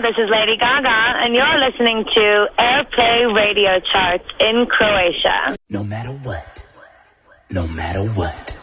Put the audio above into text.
this is Lady Gaga, and you're listening to Airplay Radio Charts in Croatia. No matter what.